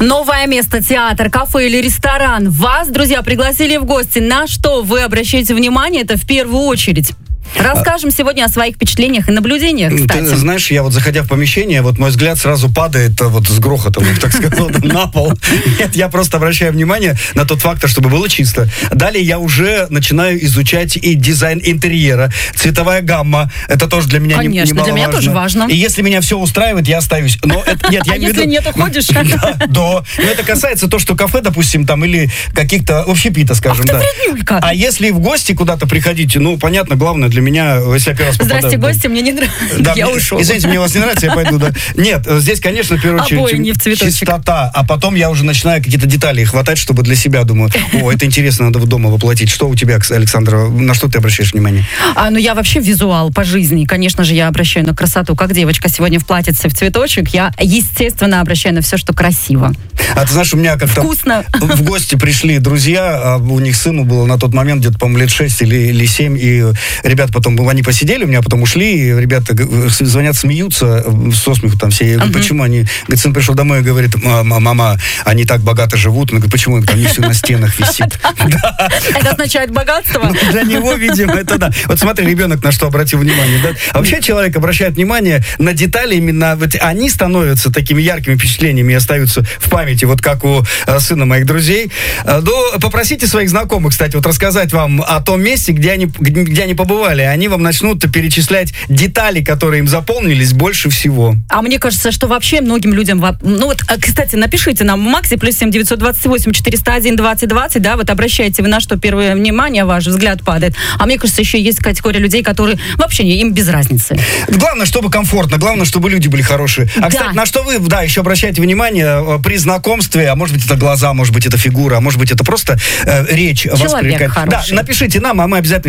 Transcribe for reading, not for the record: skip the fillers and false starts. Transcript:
Новое место, театр, кафе или ресторан. Вас, друзья, пригласили в гости. На что вы обращаете внимание? Это в первую очередь. Расскажем сегодня о своих впечатлениях и наблюдениях, кстати. Ты знаешь, я вот заходя в помещение, вот мой взгляд сразу падает вот с грохотом, так сказать, на пол. Нет, я просто обращаю внимание на тот фактор, чтобы было чисто. Далее я уже начинаю изучать и дизайн интерьера, цветовая гамма. Это тоже для меня немаловажно. Конечно, для меня тоже важно. И если меня все устраивает, я остаюсь. Но это, нет, я а если нет, уходишь? Да. Но это касается то, что кафе, допустим, там, или каких-то общепита, скажем, да. А если в гости куда-то приходить, ну, понятно, главное для меня, если я первый раз попадаю... Здрасте, гости, мне не нравится. Да, я ушел. Извините, мне вас не нравится, я пойду, да. Нет, здесь, конечно, в первую очередь чистота, а потом я уже начинаю какие-то детали хватать, чтобы для себя думаю, это интересно, надо дома воплотить. Что у тебя, Александра, на что ты обращаешь внимание? Ну, я вообще визуал по жизни. Конечно же, я обращаю на красоту. Как девочка сегодня в платьице в цветочек, я, естественно, обращаю на все, что красиво. А ты знаешь, у меня как-то... Вкусно. В гости пришли друзья, а у них сыну было на тот момент где-то, по-моему, лет 6 или 7, и ребята потом, они посидели у меня, потом ушли, и ребята звонят, смеются, со смеху там все. Я говорю, почему они... Говорит, сын пришел домой и говорит, мама, они так богато живут. Он говорит, почему? Там не все на стенах висит. Это означает богатство? Для него, видимо, это да. Вот смотри, ребенок на что обратил внимание, да? А вообще человек обращает внимание на детали, именно вот они становятся такими яркими впечатлениями и остаются в памяти, вот как у сына моих друзей. Попросите своих знакомых, кстати, вот рассказать вам о том месте, где они побывали. Они вам начнут перечислять детали, которые им запомнились больше всего. А мне кажется, что вообще многим людям... Ну вот, кстати, напишите нам в Максе +7 928 401 20 20, да, вот обращайте вы на что первое внимание, ваш взгляд падает. А мне кажется, еще есть категория людей, которые вообще им без разницы. Главное, чтобы комфортно, главное, чтобы люди были хорошие. А, кстати, на что вы, да, еще обращаете внимание при знакомстве, а может быть, это глаза, может быть, это фигура, а может быть, это просто речь. Человек хороший. Да, напишите нам, а мы обязательно